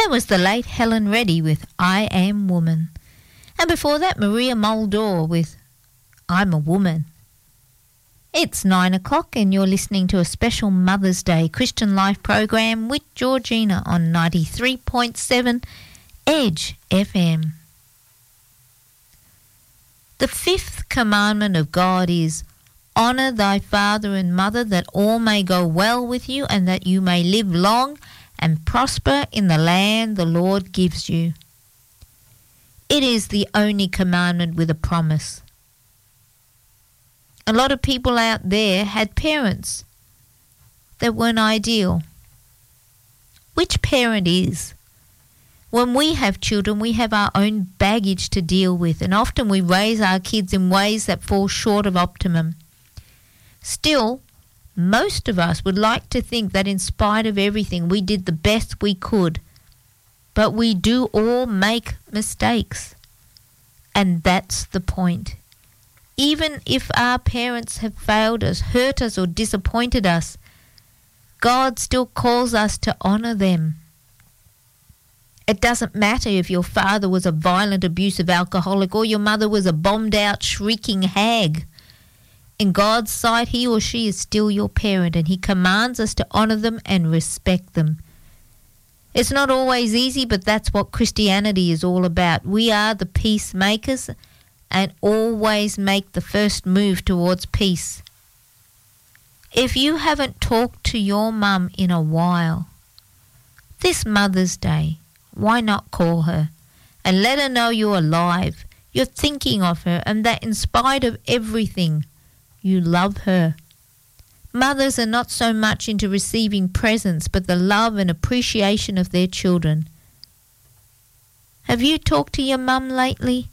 That was the late Helen Reddy with I Am Woman. And before that, Maria Muldaur with I'm a Woman. It's 9 o'clock and you're listening to a special Mother's Day Christian Life program with Georgina on 93.7 Edge FM. The fifth commandment of God is, honour thy father and mother, that all may go well with you and that you may live long and prosper in the land the Lord gives you. It is the only commandment with a promise. A lot of people out there had parents that weren't ideal. Which parent is? When we have children, we have our own baggage to deal with, and often we raise our kids in ways that fall short of optimum. Still, most of us would like to think that in spite of everything, we did the best we could. But we do all make mistakes. And that's the point. Even if our parents have failed us, hurt us, or disappointed us, God still calls us to honour them. It doesn't matter if your father was a violent, abusive alcoholic or your mother was a bombed-out, shrieking hag. In God's sight, he or she is still your parent, and he commands us to honour them and respect them. It's not always easy, but that's what Christianity is all about. We are the peacemakers and always make the first move towards peace. If you haven't talked to your mum in a while, this Mother's Day, why not call her and let her know you're alive, you're thinking of her, and that in spite of everything, you love her. Mothers are not so much into receiving presents, but the love and appreciation of their children. Have you talked to your mum lately?